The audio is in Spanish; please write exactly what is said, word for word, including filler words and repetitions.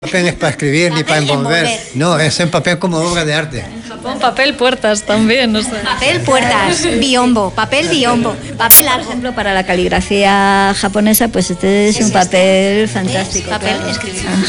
Papel es para escribir ni para envolver. No, es en papel como obra de arte. En Japón papel puertas también, no sé. Papel puertas, biombo, papel biombo. Papel, por ejemplo, para la caligrafía japonesa, pues este es un papel fantástico. Papel claro. escribir.